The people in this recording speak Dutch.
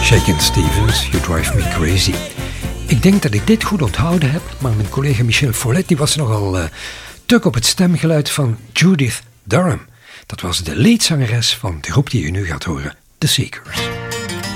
Shakin' Stevens, You Drive Me Crazy. Ik denk dat ik dit goed onthouden heb, maar mijn collega Michel Follet die was nogal tuk op het stemgeluid van Judith Durham. Dat was de leadzangeres van de groep die je nu gaat horen, The Seekers.